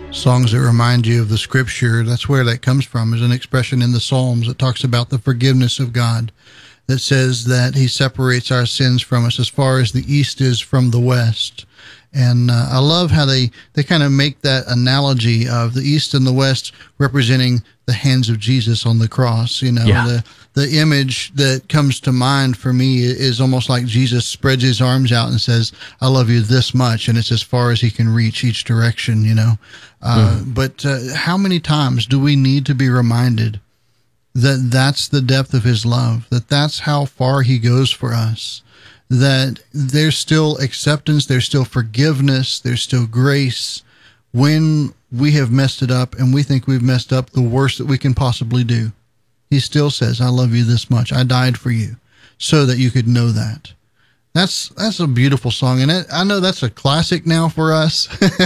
Songs that remind you of the scripture. That's where that comes from, is an expression in the Psalms that talks about the forgiveness of God, that says that he separates our sins from us as far as the east is from the west. And I love how they kind of make that analogy of the east and the west representing the hands of Jesus on the cross. You know, the image that comes to mind for me is almost like Jesus spreads his arms out and says, I love you this much. And it's as far as he can reach each direction, you know. But how many times do we need to be reminded that that's the depth of his love, that that's how far he goes for us, that there's still acceptance, there's still forgiveness, there's still grace when we have messed it up and we think we've messed up the worst that we can possibly do. He still says, I love you this much. I died for you so that you could know that. That's a beautiful song. And I know that's a classic now for us,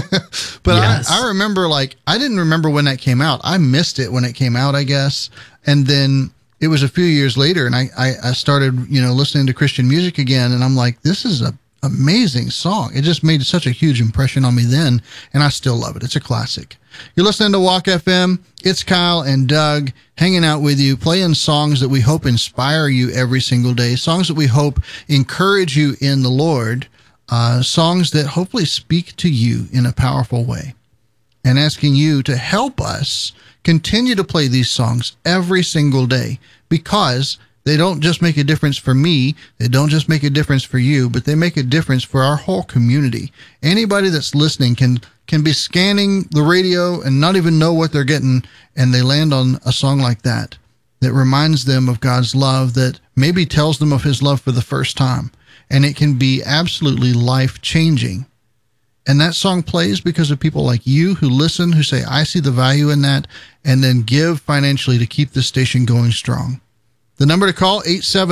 but yes. I remember, like, I didn't remember when that came out. I missed it when it came out, I guess. And then it was a few years later, and I started, listening to Christian music again, and I'm like, this is a amazing song. It just made such a huge impression on me then, and I still love it. It's a classic. You're listening to Walk FM. It's Kyle and Doug hanging out with you, playing songs that we hope inspire you every single day, songs that we hope encourage you in the Lord, songs that hopefully speak to you in a powerful way, and asking you to help us continue to play these songs every single day, because they don't just make a difference for me, they don't just make a difference for you, but they make a difference for our whole community. Anybody that's listening can be scanning the radio and not even know what they're getting, and they land on a song like that reminds them of God's love, that maybe tells them of his love for the first time, and it can be absolutely life-changing. And that song plays because of people like you who listen, who say, I see the value in that, and then give financially to keep the station going strong. The number to call,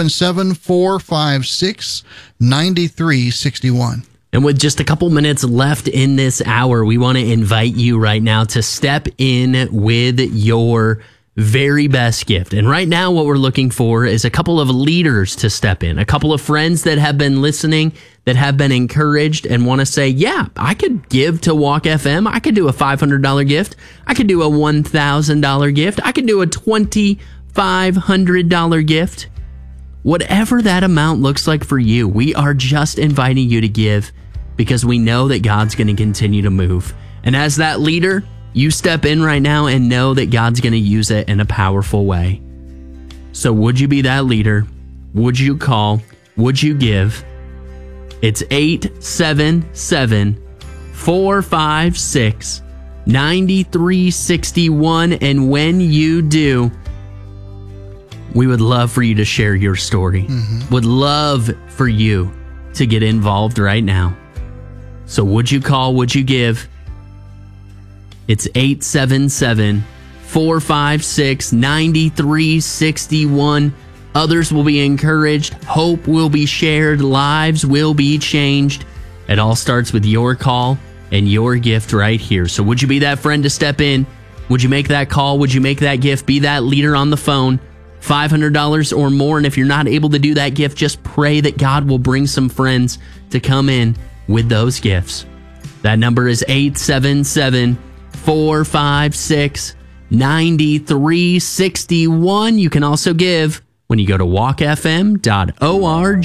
877-456-9361. And with just a couple minutes left in this hour, we want to invite you right now to step in with your very best gift. And right now, what we're looking for is a couple of leaders to step in, a couple of friends that have been listening, that have been encouraged and want to say, yeah, I could give to Walk FM. I could do a $500 gift. I could do a $1,000 gift. I could do a $2,500 gift. Whatever that amount looks like for you, we are just inviting you to give, because we know that God's going to continue to move. And as that leader, you step in right now and know that God's going to use it in a powerful way. So would you be that leader? Would you call? Would you give? It's 877-456-9361. And when you do, we would love for you to share your story. Would love for you to get involved right now. So would you call? Would you give? It's 877-456-9361. Others will be encouraged. Hope will be shared. Lives will be changed. It all starts with your call and your gift right here. So would you be that friend to step in? Would you make that call? Would you make that gift? Be that leader on the phone. $500 or more. And if you're not able to do that gift, just pray that God will bring some friends to come in with those gifts. That number is 877-456-9361. You can also give when you go to walkfm.org.